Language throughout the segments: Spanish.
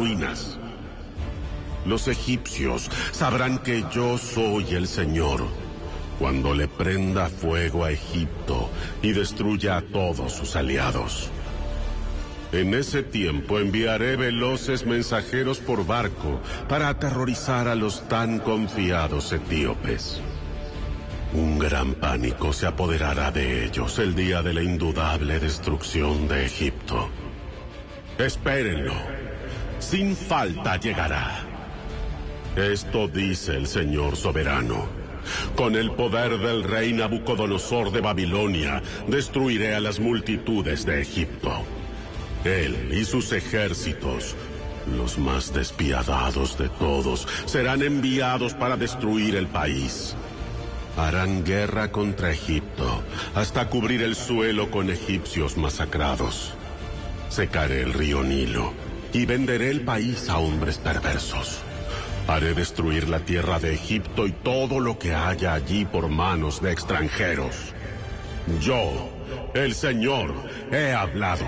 ruinas. Los egipcios sabrán que yo soy el Señor cuando le prenda fuego a Egipto y destruya a todos sus aliados. En ese tiempo enviaré veloces mensajeros por barco para aterrorizar a los tan confiados etíopes. Un gran pánico se apoderará de ellos el día de la indudable destrucción de Egipto. Espérenlo. Sin falta llegará. Esto dice el Señor soberano. Con el poder del rey Nabucodonosor de Babilonia, destruiré a las multitudes de Egipto. Él y sus ejércitos, los más despiadados de todos, serán enviados para destruir el país. Harán guerra contra Egipto, hasta cubrir el suelo con egipcios masacrados. Secaré el río Nilo y venderé el país a hombres perversos. Haré destruir la tierra de Egipto y todo lo que haya allí por manos de extranjeros. Yo, el Señor, he hablado.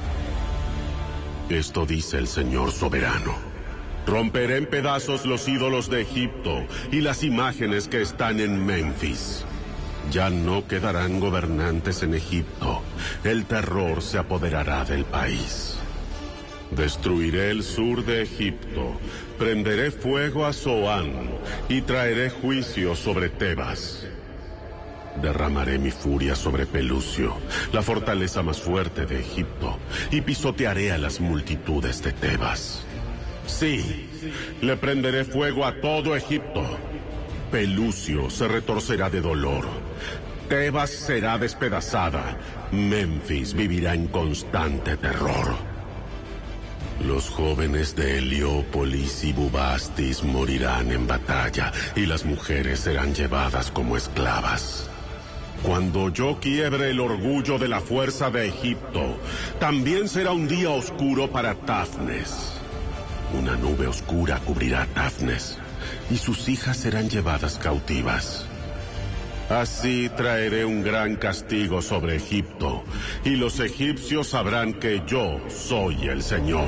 Esto dice el Señor soberano. Romperé en pedazos los ídolos de Egipto y las imágenes que están en Memphis. Ya no quedarán gobernantes en Egipto. El terror se apoderará del país. Destruiré el sur de Egipto, prenderé fuego a Zoán y traeré juicio sobre Tebas. Derramaré mi furia sobre Pelucio, la fortaleza más fuerte de Egipto, y pisotearé a las multitudes de Tebas. Sí, le prenderé fuego a todo Egipto. Pelucio se retorcerá de dolor. Tebas será despedazada. Memphis vivirá en constante terror. Los jóvenes de Heliópolis y Bubastis morirán en batalla, y las mujeres serán llevadas como esclavas. Cuando yo quiebre el orgullo de la fuerza de Egipto, también será un día oscuro para Tafnes. Una nube oscura cubrirá a Tafnes, y sus hijas serán llevadas cautivas. Así traeré un gran castigo sobre Egipto, y los egipcios sabrán que yo soy el Señor.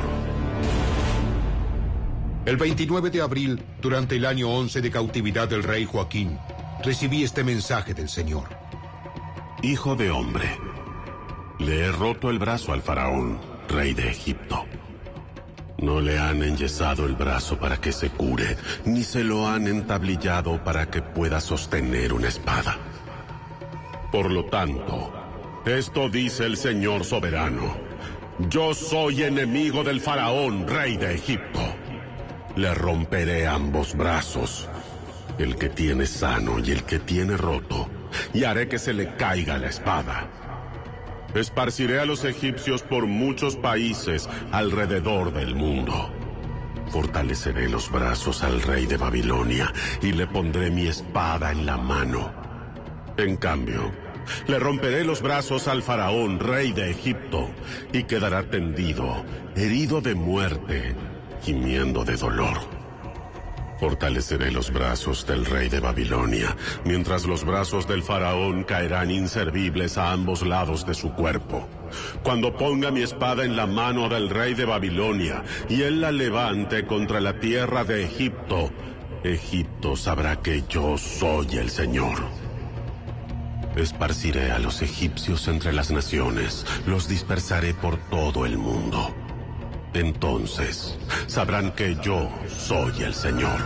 El 29 de abril, durante el año 11 de cautividad del rey Joaquín, recibí este mensaje del Señor. Hijo de hombre, le he roto el brazo al faraón, rey de Egipto. No le han enyesado el brazo para que se cure, ni se lo han entablillado para que pueda sostener una espada. Por lo tanto, esto dice el Señor soberano. Yo soy enemigo del faraón, rey de Egipto. Le romperé ambos brazos, el que tiene sano y el que tiene roto, y haré que se le caiga la espada. Esparciré a los egipcios por muchos países alrededor del mundo. Fortaleceré los brazos al rey de Babilonia y le pondré mi espada en la mano. En cambio, le romperé los brazos al faraón, rey de Egipto, y quedará tendido, herido de muerte, gimiendo de dolor. Fortaleceré los brazos del rey de Babilonia, mientras los brazos del faraón caerán inservibles a ambos lados de su cuerpo. Cuando ponga mi espada en la mano del rey de Babilonia, y él la levante contra la tierra de Egipto, Egipto sabrá que yo soy el Señor. Esparciré a los egipcios entre las naciones, los dispersaré por todo el mundo. Entonces sabrán que yo soy el Señor.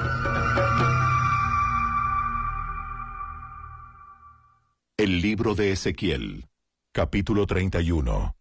El libro de Ezequiel, capítulo 31.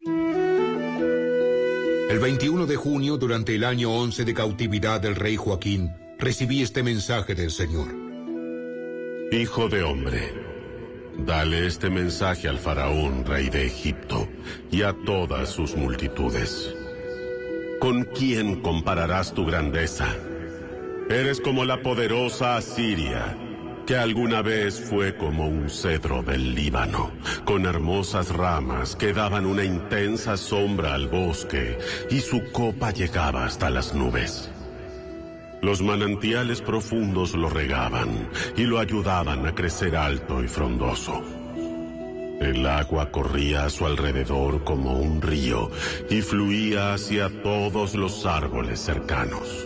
El 21 de junio, durante el año 11 de cautividad del rey Joaquín, recibí este mensaje del Señor. Hijo de hombre, dale este mensaje al faraón, rey de Egipto, y a todas sus multitudes. ¿Con quién compararás tu grandeza? Eres como la poderosa Asiria, que alguna vez fue como un cedro del Líbano, con hermosas ramas que daban una intensa sombra al bosque, y su copa llegaba hasta las nubes. Los manantiales profundos lo regaban y lo ayudaban a crecer alto y frondoso. El agua corría a su alrededor como un río y fluía hacia todos los árboles cercanos.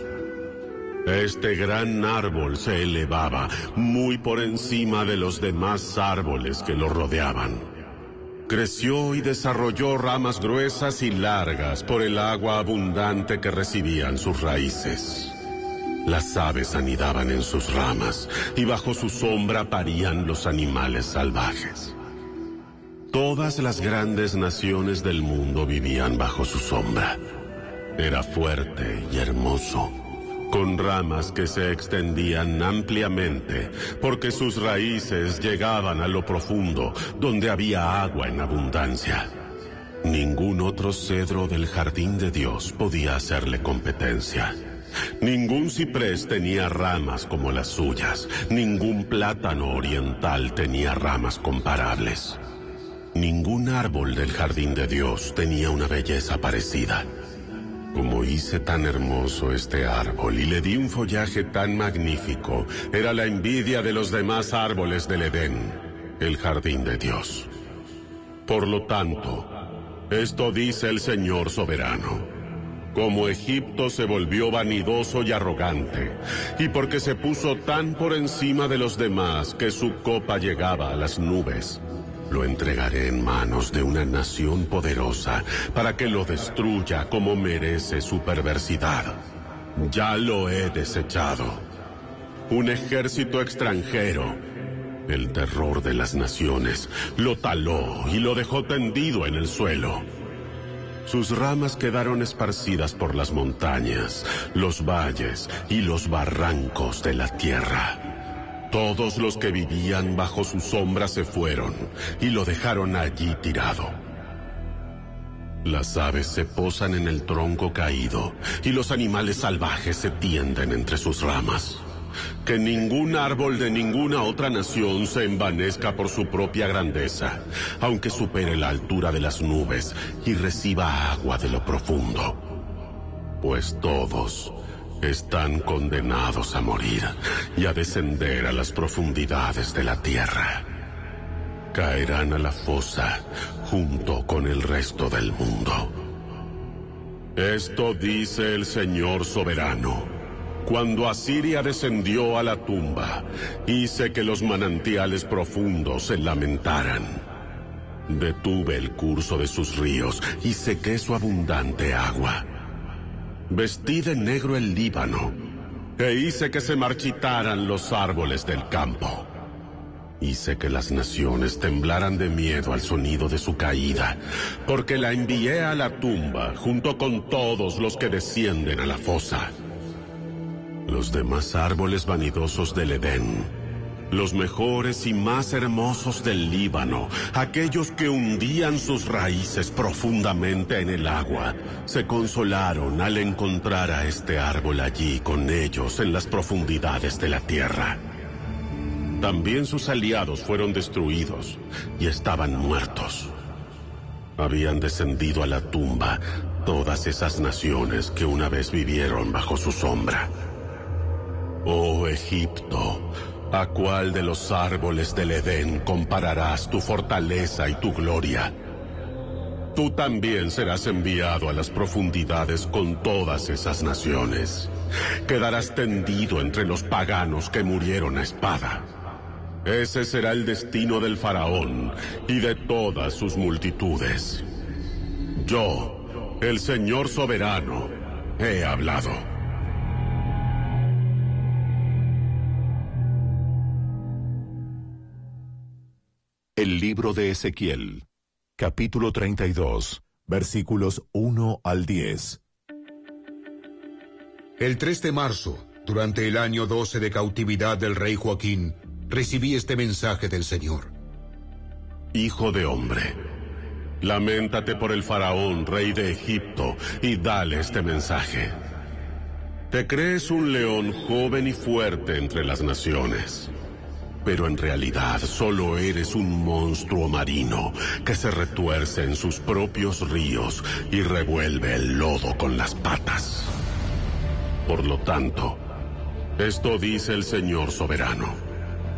Este gran árbol se elevaba muy por encima de los demás árboles que lo rodeaban. Creció y desarrolló ramas gruesas y largas por el agua abundante que recibían sus raíces. Las aves anidaban en sus ramas y bajo su sombra parían los animales salvajes. Todas las grandes naciones del mundo vivían bajo su sombra. Era fuerte y hermoso, con ramas que se extendían ampliamente, porque sus raíces llegaban a lo profundo, donde había agua en abundancia. Ningún otro cedro del jardín de Dios podía hacerle competencia. Ningún ciprés tenía ramas como las suyas. Ningún plátano oriental tenía ramas comparables. Ningún árbol del jardín de Dios tenía una belleza parecida. Como hice tan hermoso este árbol y le di un follaje tan magnífico, era la envidia de los demás árboles del Edén, el jardín de Dios. Por lo tanto, esto dice el Señor soberano: como Egipto se volvió vanidoso y arrogante, y porque se puso tan por encima de los demás que su copa llegaba a las nubes, lo entregaré en manos de una nación poderosa para que lo destruya como merece su perversidad. Ya lo he desechado. Un ejército extranjero, el terror de las naciones, lo taló y lo dejó tendido en el suelo. Sus ramas quedaron esparcidas por las montañas, los valles y los barrancos de la tierra. Todos los que vivían bajo su sombra se fueron y lo dejaron allí tirado. Las aves se posan en el tronco caído y los animales salvajes se tienden entre sus ramas. Que ningún árbol de ninguna otra nación se envanezca por su propia grandeza, aunque supere la altura de las nubes y reciba agua de lo profundo. Pues todos están condenados a morir y a descender a las profundidades de la tierra. Caerán a la fosa junto con el resto del mundo. Esto dice el Señor soberano. Cuando Asiria descendió a la tumba, hice que los manantiales profundos se lamentaran. Detuve el curso de sus ríos y sequé su abundante agua. Vestí de negro el Líbano, e hice que se marchitaran los árboles del campo. Hice que las naciones temblaran de miedo al sonido de su caída, porque la envié a la tumba junto con todos los que descienden a la fosa. Los demás árboles vanidosos del Edén, los mejores y más hermosos del Líbano, aquellos que hundían sus raíces profundamente en el agua, se consolaron al encontrar a este árbol allí con ellos en las profundidades de la tierra. También sus aliados fueron destruidos y estaban muertos. Habían descendido a la tumba todas esas naciones que una vez vivieron bajo su sombra. Oh Egipto, ¿a cuál de los árboles del Edén compararás tu fortaleza y tu gloria? Tú también serás enviado a las profundidades con todas esas naciones. Quedarás tendido entre los paganos que murieron a espada. Ese será el destino del faraón y de todas sus multitudes. Yo, el Señor soberano, he hablado. El libro de Ezequiel, capítulo 32, versículos 1 al 10. El 3 de marzo, durante el año 12 de cautividad del rey Joaquín, recibí este mensaje del Señor. Hijo de hombre, lamentate por el faraón, rey de Egipto, y dale este mensaje. Te crees un león joven y fuerte entre las naciones, pero en realidad solo eres un monstruo marino que se retuerce en sus propios ríos y revuelve el lodo con las patas. Por lo tanto, esto dice el Señor soberano.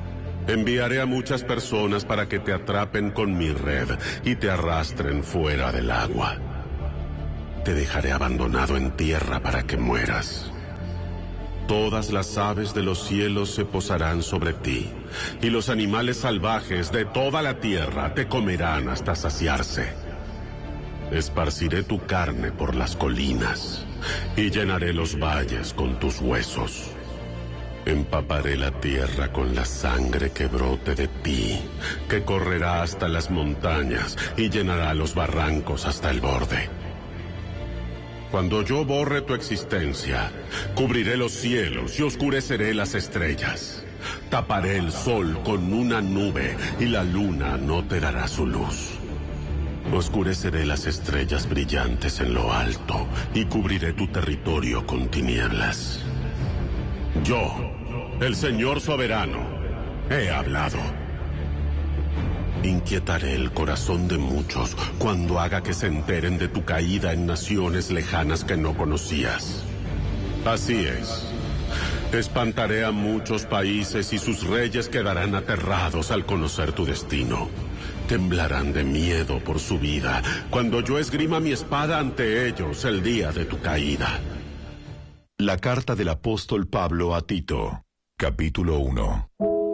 Enviaré a muchas personas para que te atrapen con mi red y te arrastren fuera del agua. Te dejaré abandonado en tierra para que mueras. Todas las aves de los cielos se posarán sobre ti, y los animales salvajes de toda la tierra te comerán hasta saciarse. Esparciré tu carne por las colinas, y llenaré los valles con tus huesos. Empaparé la tierra con la sangre que brote de ti, que correrá hasta las montañas y llenará los barrancos hasta el borde. Cuando yo borre tu existencia, cubriré los cielos y oscureceré las estrellas. Taparé el sol con una nube y la luna no te dará su luz. Oscureceré las estrellas brillantes en lo alto y cubriré tu territorio con tinieblas. Yo, el Señor soberano, he hablado. Inquietaré el corazón de muchos cuando haga que se enteren de tu caída en naciones lejanas que no conocías. Así es. Espantaré a muchos países y sus reyes quedarán aterrados al conocer tu destino. Temblarán de miedo por su vida cuando yo esgrima mi espada ante ellos el día de tu caída. La carta del apóstol Pablo a Tito, capítulo 1.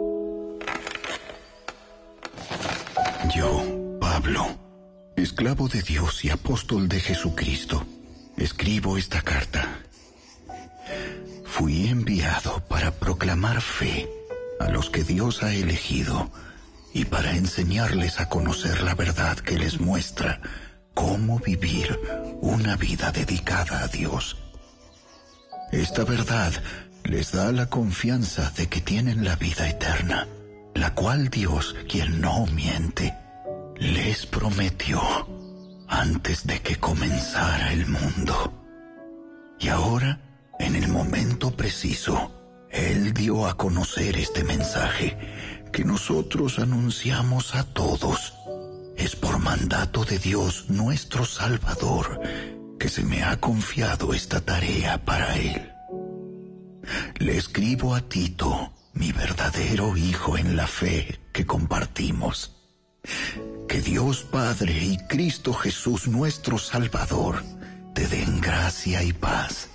Yo, Pablo, esclavo de Dios y apóstol de Jesucristo, escribo esta carta. Fui enviado para proclamar fe a los que Dios ha elegido y para enseñarles a conocer la verdad que les muestra cómo vivir una vida dedicada a Dios. Esta verdad les da la confianza de que tienen la vida eterna, la cual Dios, quien no miente, les prometió antes de que comenzara el mundo. Y ahora, en el momento preciso, Él dio a conocer este mensaje que nosotros anunciamos a todos. Es por mandato de Dios, nuestro Salvador, que se me ha confiado esta tarea para Él. Le escribo a Tito, mi verdadero hijo en la fe que compartimos. Que Dios Padre y Cristo Jesús nuestro Salvador te den gracia y paz.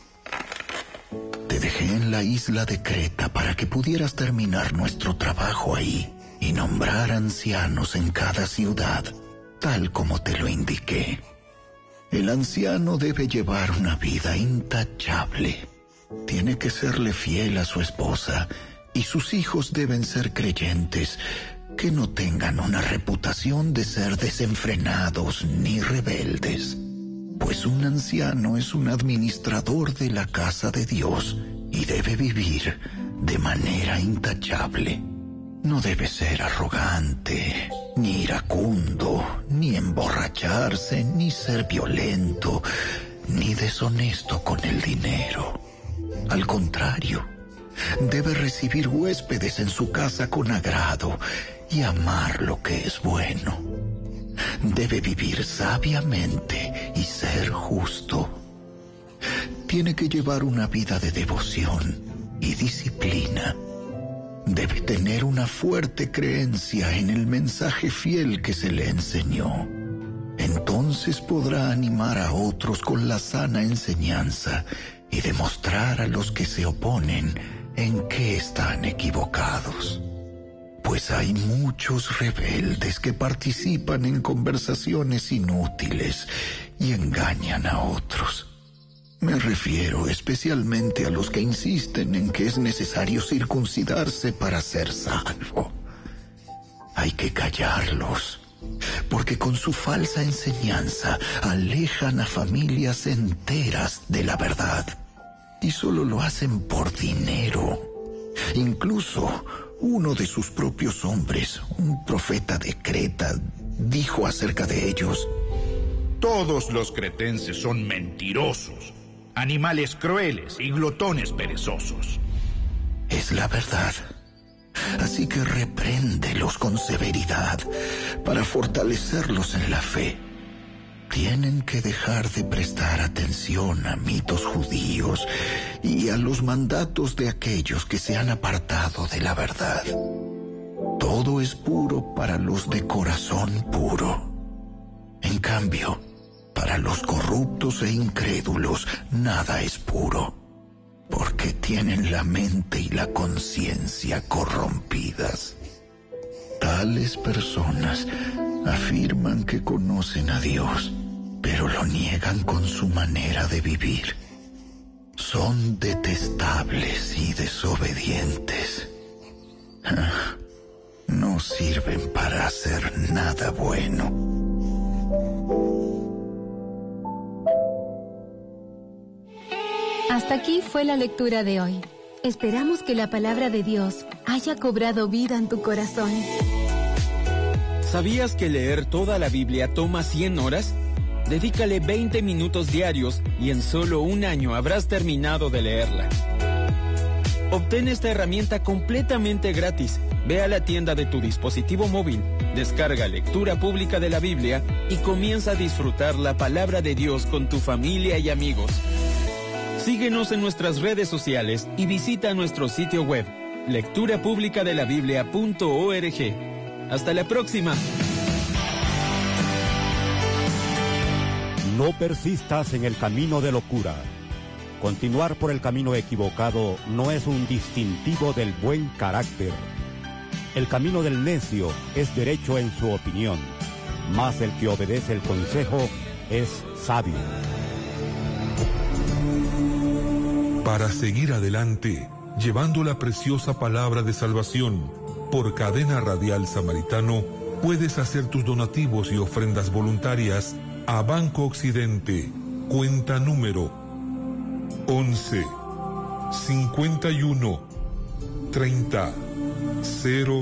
Te dejé en la isla de Creta para que pudieras terminar nuestro trabajo ahí y nombrar ancianos en cada ciudad, tal como te lo indiqué. El anciano debe llevar una vida intachable. Tiene que serle fiel a su esposa y sus hijos deben ser creyentes, que no tengan una reputación de ser desenfrenados ni rebeldes, pues un anciano es un administrador de la casa de Dios y debe vivir de manera intachable. No debe ser arrogante, ni iracundo, ni emborracharse, ni ser violento, ni deshonesto con el dinero. Al contrario, debe recibir huéspedes en su casa con agrado y amar lo que es bueno. Debe vivir sabiamente y ser justo. Tiene que llevar una vida de devoción y disciplina. Debe tener una fuerte creencia en el mensaje fiel que se le enseñó. Entonces podrá animar a otros con la sana enseñanza y demostrar a los que se oponen en qué están equivocados. Pues hay muchos rebeldes que participan en conversaciones inútiles y engañan a otros. Me refiero especialmente a los que insisten en que es necesario circuncidarse para ser salvo. Hay que callarlos, porque con su falsa enseñanza alejan a familias enteras de la verdad. Y solo lo hacen por dinero. Incluso uno de sus propios hombres, un profeta de Creta, dijo acerca de ellos: todos los cretenses son mentirosos, animales crueles y glotones perezosos. Es la verdad. Así que repréndelos con severidad para fortalecerlos en la fe. Tienen que dejar de prestar atención a mitos judíos y a los mandatos de aquellos que se han apartado de la verdad. Todo es puro para los de corazón puro. En cambio, para los corruptos e incrédulos, nada es puro, porque tienen la mente y la conciencia corrompidas. Tales personas afirman que conocen a Dios, pero lo niegan con su manera de vivir. Son detestables y desobedientes. No sirven para hacer nada bueno. Hasta aquí fue la lectura de hoy. Esperamos que la palabra de Dios haya cobrado vida en tu corazón. ¿Sabías que leer toda la Biblia toma 100 horas? Dedícale 20 minutos diarios y en solo un año habrás terminado de leerla. Obtén esta herramienta completamente gratis. Ve a la tienda de tu dispositivo móvil, descarga Lectura Pública de la Biblia y comienza a disfrutar la palabra de Dios con tu familia y amigos. Síguenos en nuestras redes sociales y visita nuestro sitio web, lecturapublicadelabiblia.org. ¡Hasta la próxima! No persistas en el camino de locura. Continuar por el camino equivocado no es un distintivo del buen carácter. El camino del necio es derecho en su opinión, mas el que obedece el consejo es sabio. Para seguir adelante, llevando la preciosa palabra de salvación, por Cadena Radial Samaritano, puedes hacer tus donativos y ofrendas voluntarias a Banco Occidente, cuenta número 11 51 30 00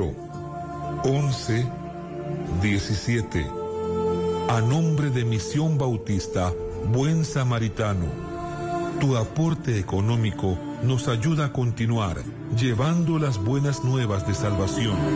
11 17, a nombre de Misión Bautista Buen Samaritano. Tu aporte económico nos ayuda a continuar llevando las buenas nuevas de salvación.